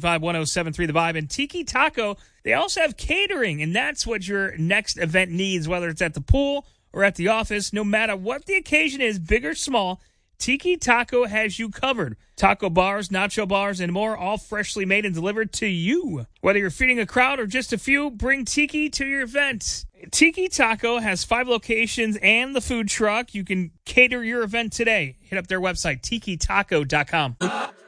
935-1073 The Vibe. And Tiki Taco, they also have catering, and that's what your next event needs, whether it's at the pool or at the office. No matter what the occasion is, big or small, Tiki Taco has you covered. Taco bars, nacho bars, and more, all freshly made and delivered to you. Whether you're feeding a crowd or just a few, bring Tiki to your event. Tiki Taco has 5 locations and the food truck. You can cater your event today. Hit up their website, tikitaco.com.